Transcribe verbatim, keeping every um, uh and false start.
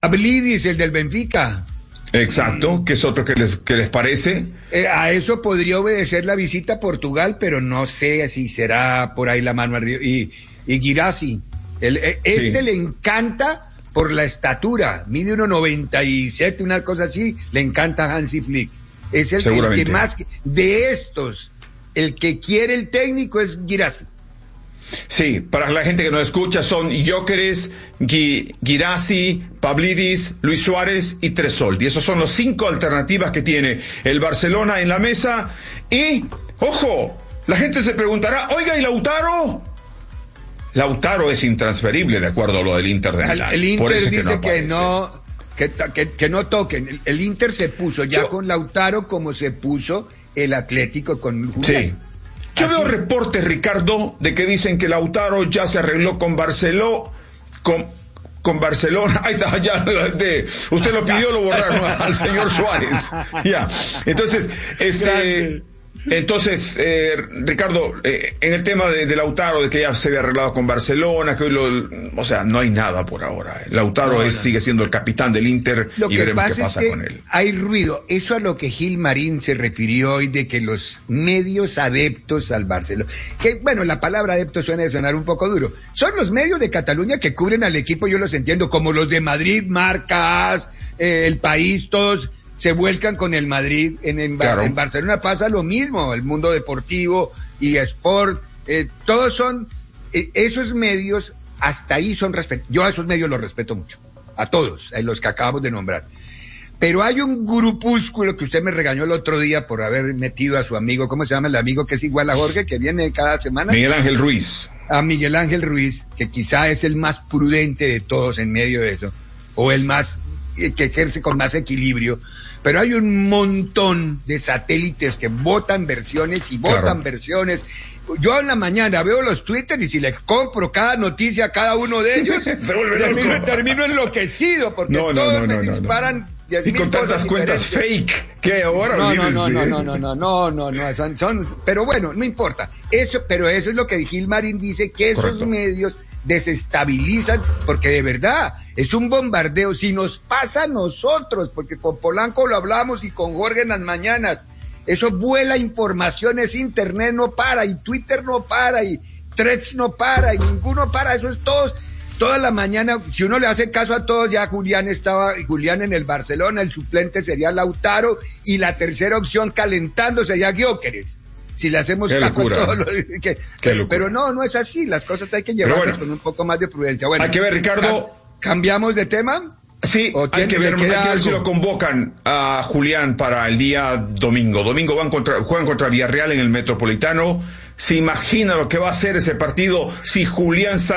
Pavlidis, el del Benfica. Exacto, que es otro que les, que les parece. Eh, a eso podría obedecer la visita a Portugal, pero no sé si será por ahí la mano arriba. Y, y Guirassy, el, este sí. Le encanta por la estatura, mide uno noventa y siete, una cosa así, le encanta Hansi Flick. Es el, el que más, de estos, el que quiere el técnico es Guirassy. Sí, para la gente que nos escucha son Gyökeres, Guirassy, Pavlidis, Luis Suárez y Tressoldi. Esas son las cinco alternativas que tiene el Barcelona en la mesa. Y, ojo, la gente se preguntará, oiga, ¿y Lautaro? Lautaro es intransferible de acuerdo a lo del Inter de Milán. El Inter dice que no, que no, que, que, que no toquen. El, el Inter se puso ya Yo, con Lautaro como se puso el Atlético con Julián. Sí. Yo Así. veo reportes, Ricardo, de que dicen que Lautaro ya se arregló con Barcelona, con, con Barcelona. Ahí está, ya, de, usted lo pidió, lo borraron al señor Suárez. Ya, entonces, este... Entonces, eh, Ricardo, eh, en el tema de, de Lautaro, de que ya se había arreglado con Barcelona, que hoy lo, o sea, no hay nada por ahora. Lautaro no, es, no. sigue siendo el capitán del Inter lo y que veremos pasa qué pasa es que con él. Hay ruido. Eso a lo que Gil Marín se refirió hoy de que los medios adeptos al Barcelona, que bueno, la palabra adepto suena de sonar un poco duro. Son los medios de Cataluña que cubren al equipo, yo los entiendo, como los de Madrid, Marca, AS, eh, El País, todos se vuelcan con el Madrid. En, en, claro. en Barcelona pasa lo mismo, el Mundo Deportivo y Sport, eh, todos son, eh, esos medios hasta ahí son respeto. Yo a esos medios los respeto mucho, a todos, a los que acabamos de nombrar. Pero hay un grupúsculo que usted me regañó el otro día por haber metido a su amigo, ¿cómo se llama el amigo que es igual a Jorge, que viene cada semana? Miguel Ángel Ruiz. A Miguel Ángel Ruiz, que quizá es el más prudente de todos en medio de eso, o el más, que ejerce con más equilibrio. Pero hay un montón de satélites que votan versiones y votan claro. versiones. Yo en la mañana veo los Twitter y si le compro cada noticia a cada uno de ellos, se vuelve termino, loco. termino enloquecido porque no, no, todos no, me no, disparan. No, no. Y con tantas cuentas fake que ahora no, olvídense. no, no, no, no, no, no, no, no, son, son, pero bueno, no importa. Eso, pero eso es lo que Gil Marín dice, que esos Correcto. medios desestabilizan, porque de verdad es un bombardeo. Si nos pasa a nosotros, porque con Polanco lo hablamos y con Jorge en las mañanas, eso vuela información, ese internet no para, y Twitter no para, y Threads no para, y ninguno para, eso es todos, toda la mañana. Si uno le hace caso a todos, ya Julián estaba, Julián en el Barcelona, el suplente sería Lautaro, y la tercera opción calentando sería Gyökeres. Si le hacemos caso a todo lo que, pero, pero no, no es así, las cosas hay que llevarlas bueno, con un poco más de prudencia. Bueno, hay que ver, Ricardo. ¿Cambiamos de tema? Sí, hay que ver, hay que ver si lo convocan a Julián para el día domingo. Domingo van contra, juegan contra Villarreal en el Metropolitano. ¿Se imagina lo que va a ser ese partido si Julián sale